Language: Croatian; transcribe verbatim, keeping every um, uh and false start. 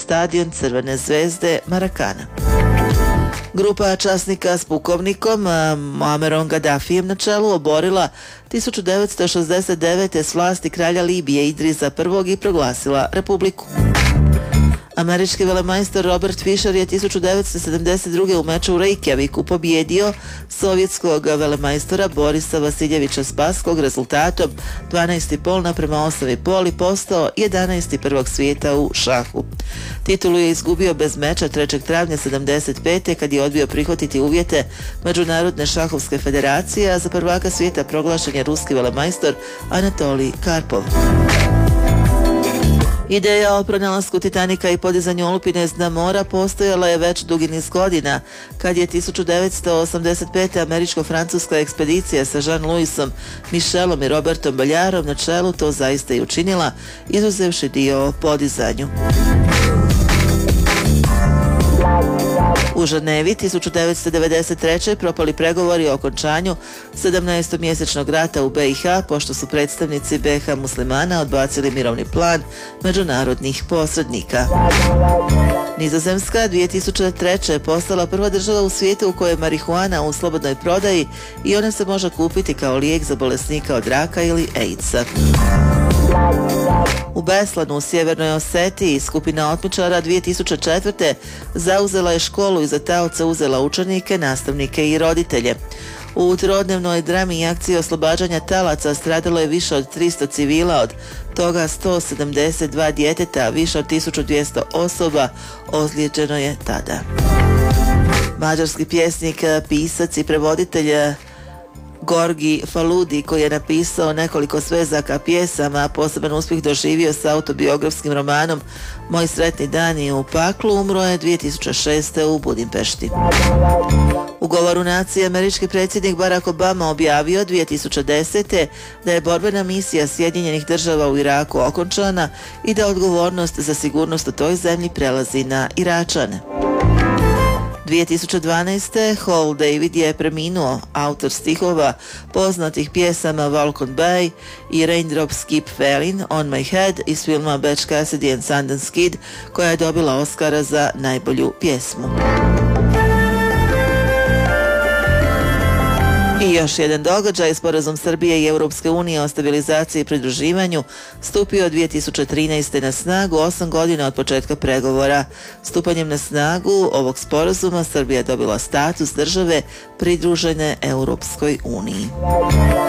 stadion Crvene zvezde Marakana. Grupa časnika s pukovnikom Muammerom Gaddafijem na čelu oborila tisuću devetsto šezdeset devete s vlasti kralja Libije Idrisa prvog i proglasila republiku. Američki velemajstor Robert Fisher je tisuću devetsto sedamdeset druge u meču u Reykjaviku pobjedio sovjetskog velemajstora Borisa Vasiljevića Spasskog rezultatom dvanaest zarez pet naprema osam zarez pet i postao jedanaesti prvog svijeta u šahu. Titulu je izgubio bez meča trećeg travnja sedamdeset pete kad je odbio prihvatiti uvjete Međunarodne šahovske federacije, a za prvaka svijeta proglašen je ruski velemajstor Anatolij Karpov. Ideja o pronalasku Titanika i podizanju olupine iz dna mora postojala je već dugi niz godina, kad je tisuću devetsto osamdeset pete američko-francuska ekspedicija sa Jean-Louisom Michelom i Robertom Baljarom na čelu to zaista i učinila, izuzevši dio o podizanju. U Ženevi tisuću devetsto devedeset treće propali pregovori o okončanju sedamnaestomjesečnog rata u be i ha, pošto su predstavnici be ha muslimana odbacili mirovni plan međunarodnih posrednika. Nizozemska dvije tisuće treće postala prva država u svijetu u kojoj je marihuana u slobodnoj prodaji i ona se može kupiti kao lijek za bolesnika od raka ili AIDS-a. U Beslanu u Sjevernoj Osetiji skupina otmičara dvije tisuće četvrte zauzela je školu i za taoce uzela učenike, nastavnike i roditelje. U trodnevnoj drami i akciji oslobađanja talaca stradalo je više od tristo civila, od toga sto sedamdeset dva djeteta, više od tisuću dvjesto osoba ozlijeđeno je tada. Mađarski pjesnik, pisac i prevoditelj Gorgi Faludi, koji je napisao nekoliko svezaka pjesama, poseban uspjeh doživio sa autobiografskim romanom Moj sretni dani u paklu, umro je dvije tisuće šeste. u Budimpešti. U govoru nacije američki predsjednik Barack Obama objavio dvije tisuće desete. da je borbena misija Sjedinjenih država u Iraku okončana i da odgovornost za sigurnost u toj zemlji prelazi na Iračane. dvije tisuće dvanaeste. Hall David je preminuo, autor stihova poznatih pjesama Vulcan Bay i Raindrops Keep Falling on My Head iz filma Butch Cassidy and Sundance Kid, koja je dobila Oscara za najbolju pjesmu. I još jedan događaj, sporazum Srbije i Europske unije o stabilizaciji i pridruživanju stupio dvije tisuće trinaeste. na snagu, osam godina od početka pregovora. Stupanjem na snagu ovog sporazuma Srbija dobila status države pridružene Europskoj uniji.